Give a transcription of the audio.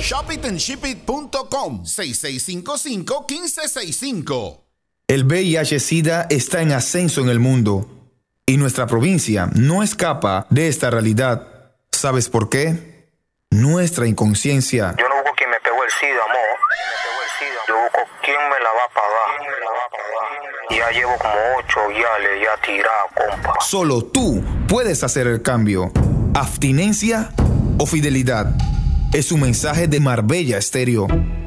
shopitandshipit.com 6655-1565. El VIH-Sida está en ascenso en el mundo y nuestra provincia no escapa de esta realidad. ¿Sabes por qué? Nuestra inconsciencia. Yo no busco quien me pegó el SIDA, amor. Yo busco quién me la va a pagar. Ya llevo como 8 ya tirado, compa. Solo tú puedes hacer el cambio. Abstinencia o fidelidad. Es un mensaje de Marbella Estéreo.